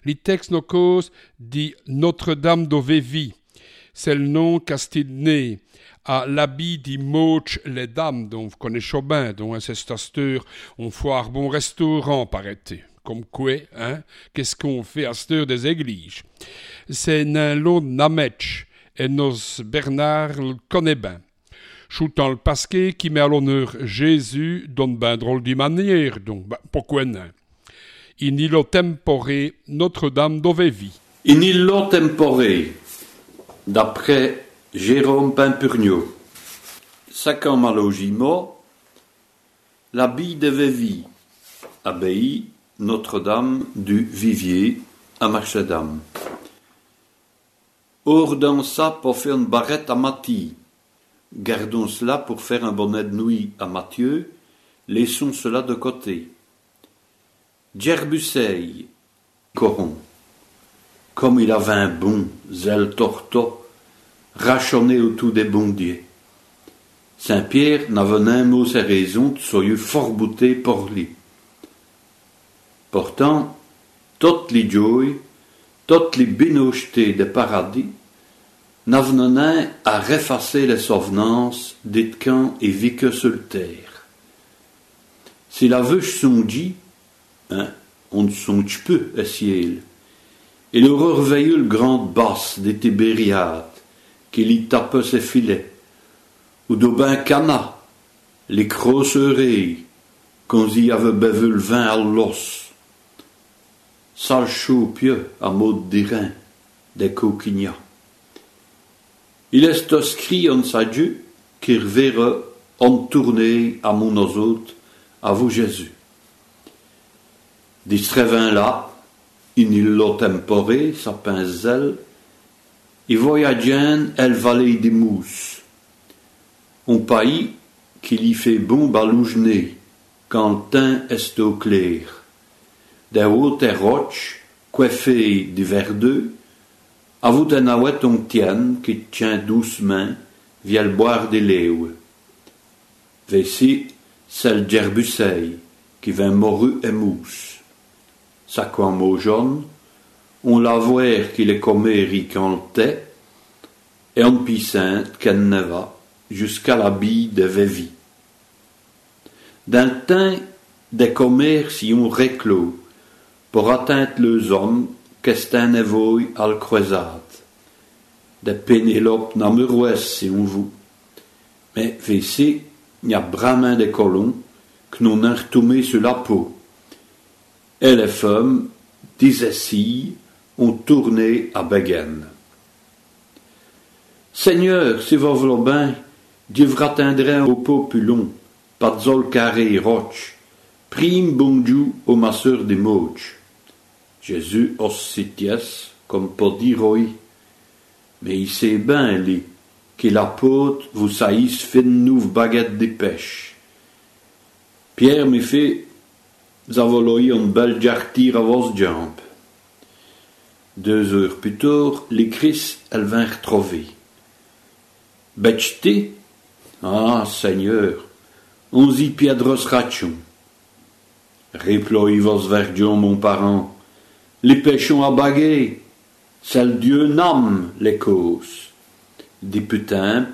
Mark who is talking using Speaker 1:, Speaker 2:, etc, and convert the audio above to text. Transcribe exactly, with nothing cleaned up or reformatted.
Speaker 1: Li texte no cause di Notre-Dame d'Ovevi. C'est le nom castidné à l'habit di Moch les dames, dont vous connaissez bien, dont ancestasteur on foire bon restaurant, paraît-il. Comme quoi, hein, qu'est-ce qu'on fait à cette heure des églises? C'est un lot de Nametch, et nos Bernard le connaît bien. Choutant le pasquet qui met à l'honneur Jésus, donne ben drôle de manière, donc, ben, pourquoi non? In illo tempore Notre-Dame d'Ovevi.
Speaker 2: In illo tempore, d'après Jérôme Pimpurnio. Sacam malogimo, l'abbaye de Vevi, abbaye Notre-Dame du Vivier à Marchedam. Or dans ça pour faire une barrette à Mathie. Gardons cela pour faire un bonnet de nuit à Mathieu, laissons cela de côté. Djerbuseil, coron, comme il avait un bon zèle torto, rachonné autour des bondiers. Saint-Pierre n'avait un mot ses raisons de soyeux fort bouté pour lui. Pourtant, toutes les joies, toutes les bénochetés des paradis, n'avenaient à refasser les souvenances d'Etcan et Vique sur terre. Si la veuche songe, hein, on ne songe peu à ciel, et le reveilleux le grande basse des Tibériades, qui y tape ses filets, ou d'Aubin Cana, les grosses oreilles, qu'on y avait bevu le vin à l'os, sale chaud pieux à mode d'airain, des coquignats. Il est inscrit en sa Dieu, qui verra en tourner à mon autres, à vous Jésus. Distrevin là, in illo tempore, sa pinzel, et voyageant elle vallée des mousses. On pays qu'il y fait bon balougener, quand le teint est au clair. Des hautes roches, coiffées de verdeux, à vous d'un ouet on tienne, qui tient doucement, vient le boire des léoues. Vessi, c'est le djerbuseil, qui vient morue et mousse. Sa quamo jaune, on la voit qu'il est comme ricanté, et on pissante qu'elle ne va, jusqu'à la bille de Vevi. D'un temps, des commerces y ont réclos, pour atteindre les hommes, qu'est un évoy à la croisade. Des Pénélope n'amoureux, si on vous. Mais, ici, il y a bramin des colons, que nous n'en retombé sur la peau. Et les femmes, disaient si, ont tourné à Beguen. Seigneur, si vous voulez bien, Dieu vous atteindra au populon, Padzol carré roche, prime bonjou au masseur des moches. Jésus ossities, comme pour dire oui. Mais il sait bien, lui, que l'apôtre vous saïsse fait une nouve baguette de pêche. Pierre me fait, vous avez une belle jartire à vos jambes. Deux heures plus tard, les Christ, elles vinrent retrouver. Bêcheté? Ah, Seigneur, on y piedros rachon. Réploie vos verdions, mon parent. Les péchons à baguer, c'est le Dieu nomme les causes. Des putains